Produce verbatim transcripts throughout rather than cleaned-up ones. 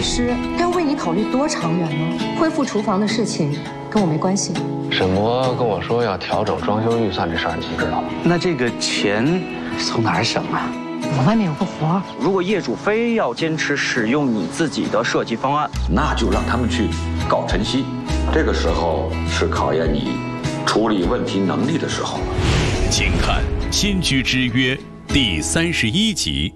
技师，他要为你考虑多长远呢？恢复厨房的事情跟我没关系。 沈博跟我说要调整装修预算这事儿，你知道吗？ 那这个钱从哪儿省啊？ 我外面有个活儿。 如果业主非要坚持使用你自己的设计方案， 那就让他们去搞晨曦。这个时候是考验你处理问题能力的时候了。 请看《新居之约》第三十一集。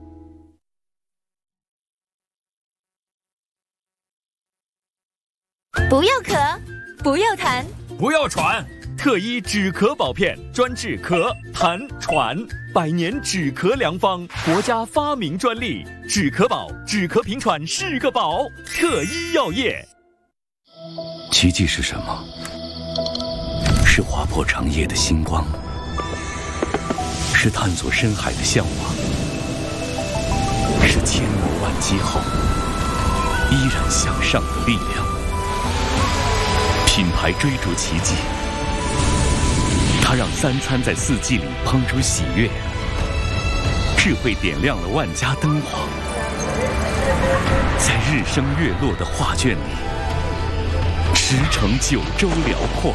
不要咳，不要痰， 不要喘。特医止咳宝片，专治咳、痰、喘，百年止咳良方，国家发明专利。止咳宝，止咳平喘是个宝。特医药业。 奇迹是什么？是划破长夜的星光，是探索深海的向往，是千磨万击后依然向上的力量。品牌追逐奇迹，它让三餐在四季里烹出喜悦，智慧点亮了万家灯火，在日升月落的画卷里，驰骋九州辽阔。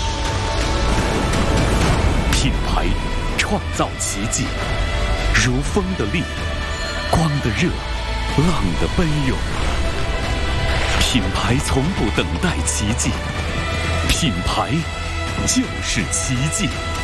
品牌创造奇迹，如风的力，光的热，浪的奔涌。品牌从不等待奇迹，品牌就是奇迹。